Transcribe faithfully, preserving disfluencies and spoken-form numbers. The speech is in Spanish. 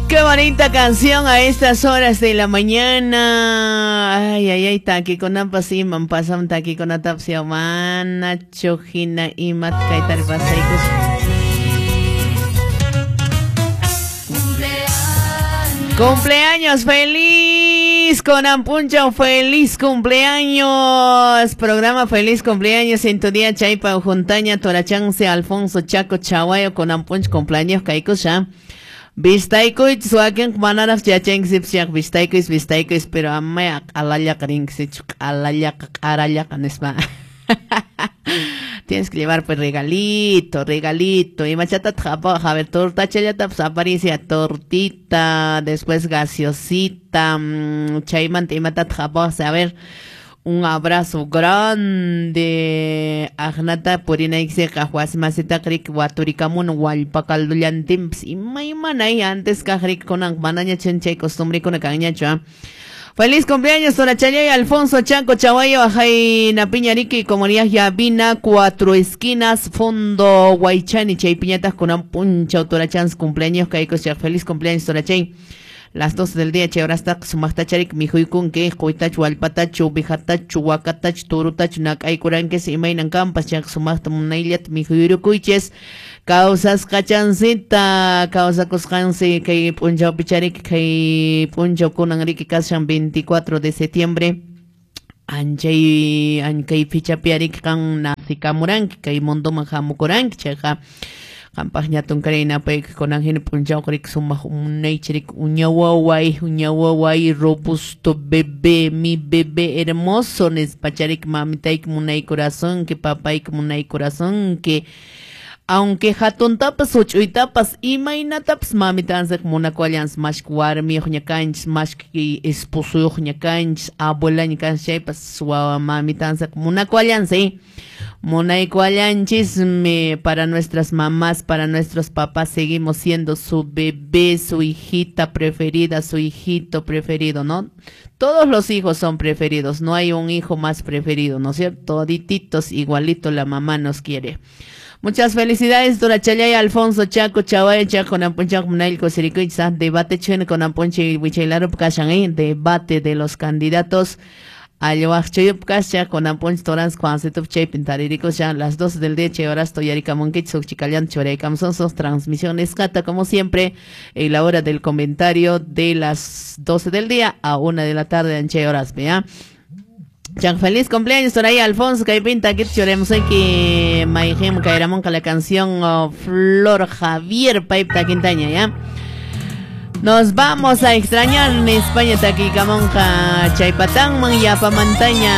Qué bonita canción a estas horas de la mañana. Ay, ay, ay, taki con ampas iman pasam taki con atapsia mana chojina imat kaitar pasaikus. Cumpleaños feliz con Ampuncho, feliz cumpleaños. Programa feliz cumpleaños en tu día chaipa juntaña torachance Alfonso Chaco Chaguayo con Ampuncho cumpleaños kaikusha. Vistaikuit suaken manaras yacheng sipsiak vistaikuis vistaikuis pero amma alaya karing sichuk alaya araya canesma. Tienes que llevar pues regalito, regalito. Y machata tjapa, a ver, torta chayata, pues aparece tortita, después gaseosita, mmm, chaymanta y mata tjapa, a ver, un abrazo grande. Agnata purina ixe kahuas masita krik waturikamun walpakalduliantim, y maymanay antes kajrik con manaña chenchay costumbre con caña chua. Feliz cumpleaños, Torachaya y Alfonso Chanco Chaguayo, Ajay Napiñariqui, Comunidad Yabina, Cuatro Esquinas, Fondo Guaychani, Chay Piñatas con un puncho, Torachans, cumpleaños, Caicos, feliz cumpleaños, Torachay. Las doce del día, Chay, ahora está Sumachtacharik, Mijuikun, que Coitach, Walpatach, Ubijatach, Huacatach, Turutach, Nakaykuranques, y Mainan Campas, Chak Sumachta Munailat, Mijuirukuiches. Causas cachancita, causa coscanse, que punjao picharik, que punjao kunangriki kashan veinticuatro de septiembre. Anjay, ankay pichapiarik kan nasikamuranki, que mondo mahamukuranki, cheja. Campañatun karina pek con angin punjao krik sumah unaichirik, uñawawai, uñawawai, robusto bebé, mi bebé hermoso, nes pacharik mamitaik munay corazón, que papaik munay corazón, que aunque hatun tapas uchuy tapas imayna tapas mamitansak munakuallans mashk warmi ñakanchis mashk esposo ñakanchis abuela ñakanchis chaypas suwa mamitansak munakuallans eh munaykuallanchis me para nuestras mamás, para nuestros papás seguimos siendo su bebé, su hijita preferida, su hijito preferido, ¿no? Todos los hijos son preferidos, no hay un hijo más preferido, ¿no es cierto? Todititos igualito la mamá nos quiere. Muchas felicidades, Torachaya y Alfonso Chaco Chaguay, Chaco Nampuncha Munail Cosiricuiza, debate chen con Nampunche y Huichailarup Kashan, debate de los candidatos. Ayuachayup Kasha con Nampunch Torans Kwansetup Chay Pintariricos ya las doce del día, Che horas Toyarica Monkich, Suchicalian Choreicam son sus transmisiones Cata, como siempre, en la hora del comentario de las doce del día a una de la tarde en Che horas, vea. Chan feliz cumpleaños por ahí Alfonso que pinta que choremos aquí Mayhem Kairamon con la canción oh, Flor Javier Paipta Quintaña ya. Nos vamos a extrañar en España Taquicamonja Chaipatán Yapa Montaña.